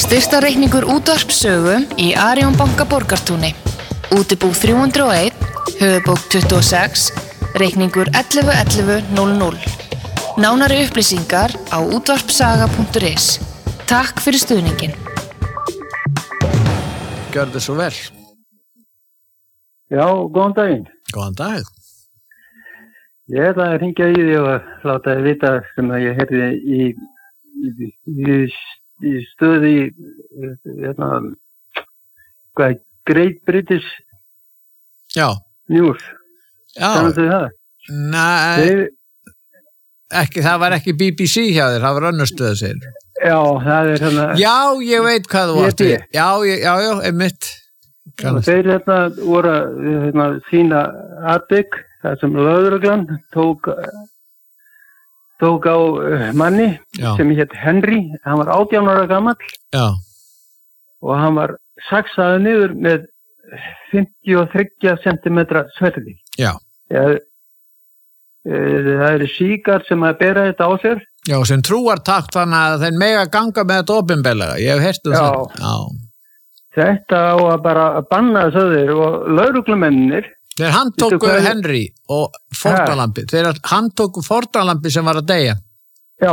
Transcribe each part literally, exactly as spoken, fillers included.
Styrktarreikningur útvarpssögu í Arion banka Borgartúni. Útibú þrjú hundruð og einn, höfuðbók tuttugu og sex, reikningur ellefu ellefu núll núll. Nánari upplýsingar á útvarpssaga punktur is. Takk fyrir stuðningin. Gjörðu svo vel. Já, góðan daginn. Góðan dag. Ég ætla að hringja í því og láta þið vita sem að ég heyrði í, í, í, í stöði í hérna, hvað, Great British Já. News. Já. Kannast þið það? Nei, Þeir, ekki, það var ekki B B C hjá þér, það var önnur stöð sér. já, það er hérna... Já, ég veit hvað þú Ég varst. veit. Já, ég- já, já, einmitt. Kannast. Þeir hérna voru að hérna, sína atvik þar sem lögreglan tók, tók á uh, manni Já. sem hét Henry. Hann var átján ára gamall Já, og hann var saxaði niður með fimmtíu og þriggja sentimetra sverði. já. Ja, það eru síkar sem að bera þetta á sér. Já, sem trúartakt þannig að þeir mega ganga með þetta opinberlega. Ég hef heyrt um Já. það. Já. Þetta á að bara banna þessir og lögreglumennir. Þeir handtóku Veistu hvað- Henry og fórnarlambi. Þeir handtóku fórnarlambi sem var að deyja. Já,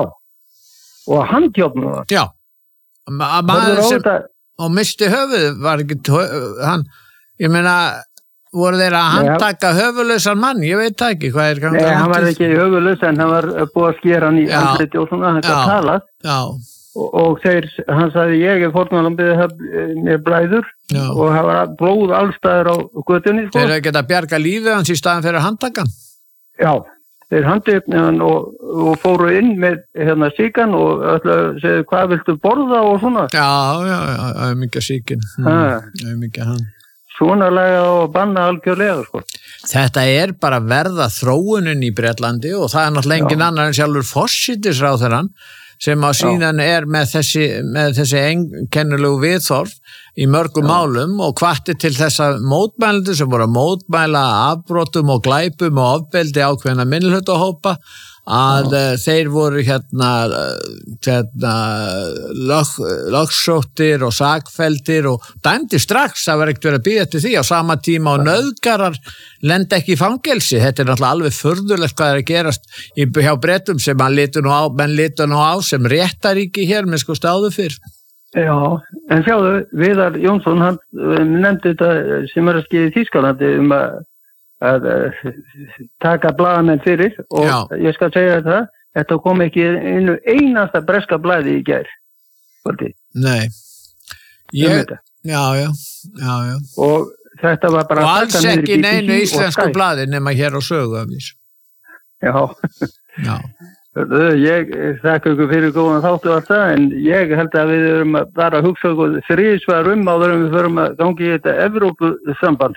og handjófnum það. Já. Ma Það maður er sem óta, og misti höfuð var ekki hö- hann, ég meina voru þeir að Nei, handtaka höfuðlausan mann, ég veit það ekki hvað er nei, hann var ekki höfuðlaus en hann var búið að skera hann í Já. andliti og svona, þetta Já. talað. Já, Og, og þeir, hann sagði ég er fórnarlambið mér blæður já. og það var blóð allstaðar á götunni. Sko. Þeir eru geta bjarga lífið hans í staðan fyrir að handtaka hann. Já, þeir handjöfni hann og, og fóru inn með hérna síkan og öllu segðu hvað viltu borða og svona. Já, já, já, það er mikið síkin. Ha. Það er mikið hann. Svona lega og banna algjörlega, sko. Þetta er bara verða þróunin í Bretlandi og það er náttúrulega engin annar en sjálfur forsætisráðherrann sem á síðan er með þessi, með þessi einkennilegu viðþorf í mörgum málum og hvatti til þessa mótmælendur sem voru að mótmæla afbrotum og glæpum og ofbeldi ákveðna minnihlutahópa að uh, þeir voru hérna, uh, hérna lög, lögsóttir og sakfelldir og dæmdi strax, það var ekkert verið að bíða eftir því á sama tíma og nauðgarar lenda ekki í fangelsi. Þetta er náttúrulega alveg furðulegt hvað er að gerast í, hjá Bretum sem mann litur nú á, menn litur nú á sem réttaríki hér með sko stáðu fyrr. Já, en sjáðu, Viðar Jónsson, hann um, nefndi þetta sem er að skýða í Þýskalandi um að, að uh, taka blaðamenn fyrir og Já. ég skal segja þetta, þetta kom ekki einu einasta breska blaði í gær. Kvöldi, Nei. um Ég, þetta. já, já, já, já. Og þetta var bara Og að alls taka niður í ekki B B C neinu og íslensku Sky. blaði nema hér á sögu af þessu. Já. Já. Hörðu, Ég þakka ykkur fyrir góðan þáttu allt það, en ég held að við erum að bara að hugsa okkur þrísvar um áður en við förum að gangi í þetta Evrópusamband.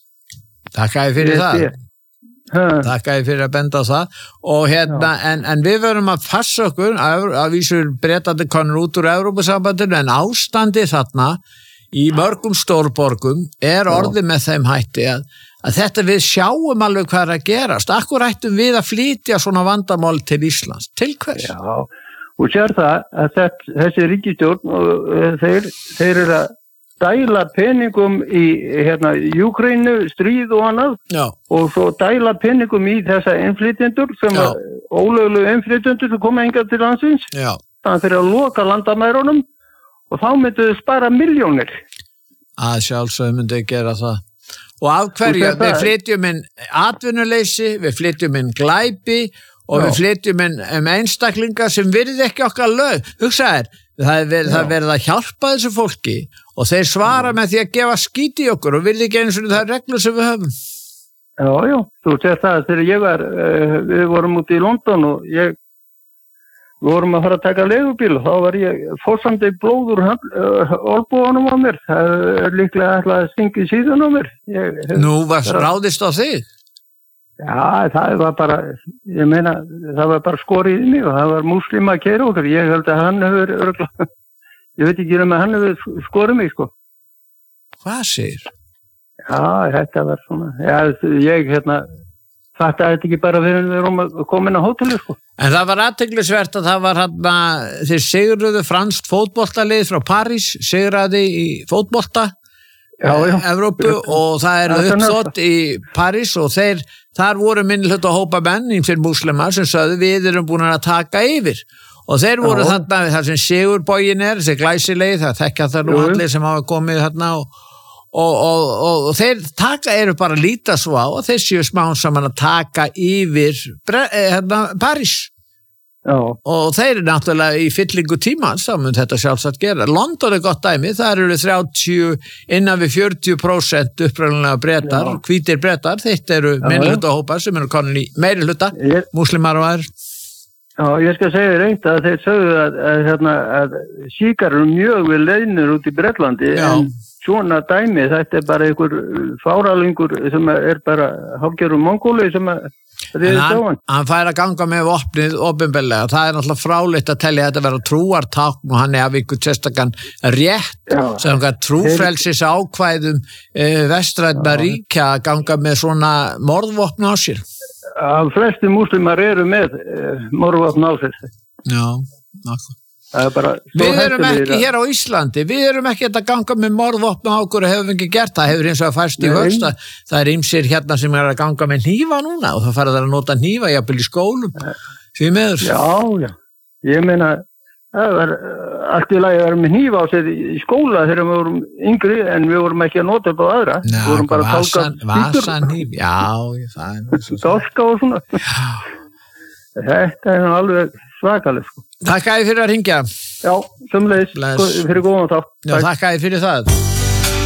Takk fyrir það. Ha, Takk fyrir að benda á það og hérna, en, en við verum að passa okkur að, að vísur Bretandi konur út úr Evrópusambandinu en ástandi þarna í mörgum stórborgum er orðið með þeim hætti að, að þetta við sjáum alveg hvað er að gerast. Akkur ættum við að flytja svona vandamál til Íslands? Til hvers? Já, og sér það að þetta, þessi ríkisstjórn og uh, þeir, þeir eru að dæla peningum í hérna, Úkraínu, stríð og annað Já, og svo dæla peningum í þessa innflytjendur sem Já. ólöglu innflytjendur sem koma hingað til landsins. já, Þannig fyrir að loka landamærunum og þá myndu þau spara miljónir. að sjálfsögum myndi gera það. Og af hverju, Og þetta- við flytjum inn atvinnuleysi, við flytjum inn glæpi og Já. við flytjum inn um einstaklinga sem virði ekki okkar lög. Hugsaðir, það er verið, það er verið að hjálpa þessu fólki og þeir svara með því að gefa skít í okkur og virði ekki eins og það er reglur sem við höfum. Já, já, þú sér það þegar ég var, uh, við vorum út í London og ég, við vorum að fara að taka leigubíl og þá var ég fossandi blóður uh, olbúanum á mér, það er líklega ætlað að stinga í síðan á mér. Ég, Nú var ráðist á þig. Já, það var bara, ég meina, það var bara skorið í mig og það var múslima að keyra okkur, ég held að hann hefur, örgla, ég veit ekki um að hann hefur skorið mig, sko. Hvað segir? Já, þetta var svona, já, ég hérna fattaði þetta ekki bara fyrir við erum að koma inn á hóteli, sko. En það var athyglisvert að það var hann að þeir sigruðu franskt fótboltalið frá París, sigraði í fótbolta Já, já. Evrópu og það er uppþótt í París og þeir, þar voru minnihluta hópa menn, ýmsir múslimar sem sögðu við erum búin að taka yfir og þeir voru já. Þarna, þar sem Sigurbogin er, þessi glæsilegi, það þekkja það nú allir sem hafa komið þarna og, og, og, og, og þeir taka eru bara að líta svo á og þeir séu smá saman að taka yfir hérna, París. Já. Og þeir eru náttúrulega í fyllingu tímans þá mun þetta sjálfsagt gera. London er gott dæmi, þar eru þrjátíu innan við fjörutíu prósent uppræðanlega brettar, hvítir brettar, þetta eru meirihluta hópar sem eru konin í meirihluta, ég... múslimar og aður. Já, ég skal segja þér eitt að þeir sögðu að, að, að, að síkar eru mjög við leiðnir út í Bretlandi Já. En svona dæmi, þetta er bara einhver fáralingur sem er bara hálfgerður mongóli sem að En hann, hann fær að ganga með vopnið opinberlega, það er náttúrulega fráleitt að telja þetta vera trúartákn og hann er af ykkur sérstakann rétt Já. Sem trúfrelsis ákvæðum e, vestræðna ríkja að ganga með svona morðvopn á sér. Að flesti múslimar eru með e, morðvopn á sér. Já, náttúrulega. Við erum ekki hér á Íslandi, við erum ekki að ganga með morðvopn á okkur og hefum ekki gert það, hefur eins og að færst í vöxt það er ýmsir hérna sem er að ganga með hnífa núna og það fara það að nota hnífa jafnvel í skólum því meður. Já, já, ég meina það var allt í lagi að vera með hnífa á sér í skóla þegar við vorum yngri en við vorum ekki að nota upp á aðra Ná, við vorum bara að tálka vasan hníf, já, það er tálka og svona þetta er alveg svakaleg sko. Takk að þið fyrir að ringja. Já, sömuleiðis fyrir góðan þátt. Já, takk að þið fyrir það.